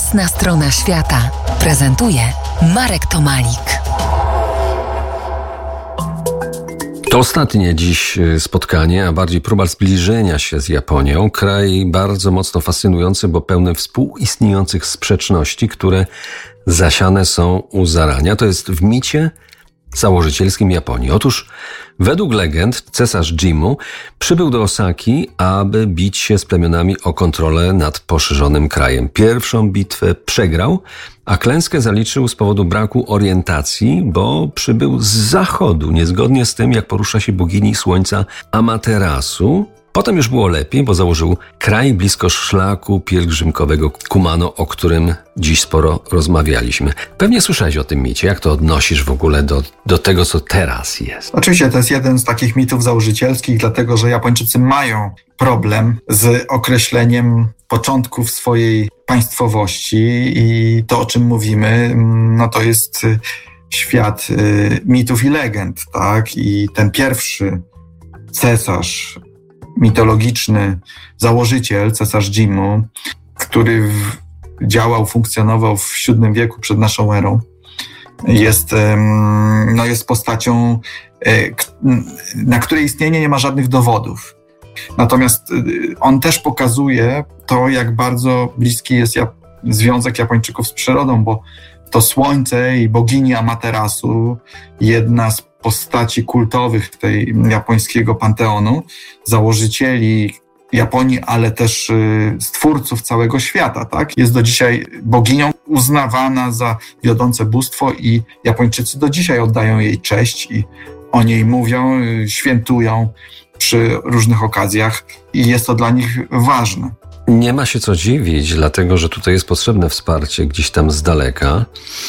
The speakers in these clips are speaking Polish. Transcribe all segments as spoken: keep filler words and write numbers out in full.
Jasna strona świata prezentuje Marek Tomalik. To ostatnie dziś spotkanie, a bardziej próba zbliżenia się z Japonią. Kraj bardzo mocno fascynujący, bo pełny współistniejących sprzeczności, które zasiane są u zarania. To jest w micie założycielskim Japonii. Otóż według legend cesarz Jimmu przybył do Osaki, aby bić się z plemionami o kontrolę nad poszerzonym krajem. Pierwszą bitwę przegrał, a klęskę zaliczył z powodu braku orientacji, bo przybył z zachodu, niezgodnie z tym, jak porusza się bogini słońca Amaterasu. Potem już było lepiej, bo założył kraj blisko szlaku pielgrzymkowego Kumano, o którym dziś sporo rozmawialiśmy. Pewnie słyszałeś o tym micie. Jak to odnosisz w ogóle do, do tego, co teraz jest? Oczywiście to jest jeden z takich mitów założycielskich, dlatego że Japończycy mają problem z określeniem początków swojej państwowości i to, o czym mówimy, no to jest świat mitów i legend, tak? I ten pierwszy cesarz mitologiczny, założyciel, cesarz Jimmu, który w, działał, funkcjonował w siódmym wieku przed naszą erą, jest, no jest postacią, na której istnienie nie ma żadnych dowodów. Natomiast on też pokazuje to, jak bardzo bliski jest Jap- związek Japończyków z przyrodą, bo to słońce i bogini Amaterasu, jedna z postaci kultowych tej japońskiego panteonu, założycieli Japonii, ale też stwórców całego świata, tak? Jest do dzisiaj boginią uznawana za wiodące bóstwo i Japończycy do dzisiaj oddają jej cześć i o niej mówią, świętują przy różnych okazjach i jest to dla nich ważne. Nie ma się co dziwić, dlatego że tutaj jest potrzebne wsparcie gdzieś tam z daleka,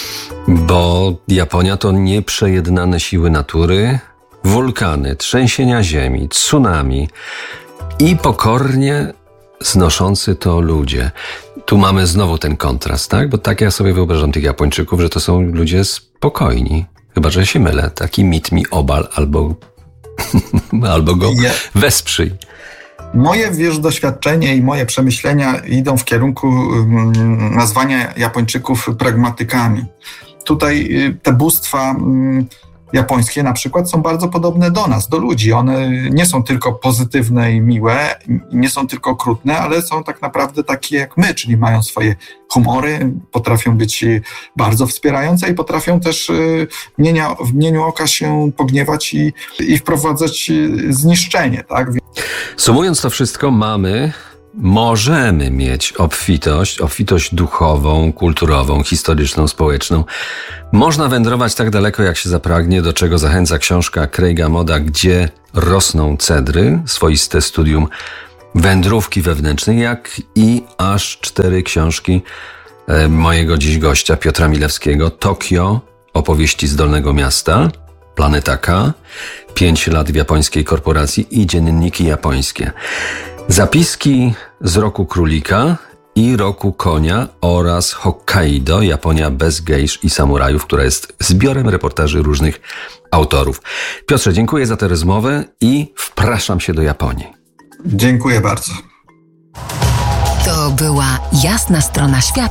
bo Japonia to nieprzejednane siły natury, wulkany, trzęsienia ziemi, tsunami i pokornie znoszący to ludzie. Tu mamy znowu ten kontrast, tak? Bo tak ja sobie wyobrażam tych Japończyków, że to są ludzie spokojni. Chyba że się mylę. Taki mit mi obal albo, albo go wesprzyj. Moje, wiesz, doświadczenie i moje przemyślenia idą w kierunku um, nazwania Japończyków pragmatykami. Tutaj y, te bóstwa y, japońskie na przykład są bardzo podobne do nas, do ludzi. One nie są tylko pozytywne i miłe, nie są tylko okrutne, ale są tak naprawdę takie jak my, czyli mają swoje humory, potrafią być bardzo wspierające i potrafią też w mgnieniu, w mgnieniu oka się pogniewać i, i wprowadzać zniszczenie, tak? Sumując to wszystko, mamy, możemy mieć obfitość, obfitość duchową, kulturową, historyczną, społeczną. Można wędrować tak daleko, jak się zapragnie, do czego zachęca książka Craiga Moda, Gdzie rosną cedry, swoiste studium wędrówki wewnętrznej, jak i aż cztery książki mojego dziś gościa, Piotra Milewskiego. Tokio, opowieści z Dolnego Miasta, Planeta K, pięć lat w japońskiej korporacji i dzienniki japońskie. Zapiski z roku królika i roku konia oraz Hokkaido, Japonia bez gejsz i samurajów, która jest zbiorem reportaży różnych autorów. Piotrze, dziękuję za tę rozmowę i wpraszam się do Japonii. Dziękuję bardzo. To była Jasna strona świata.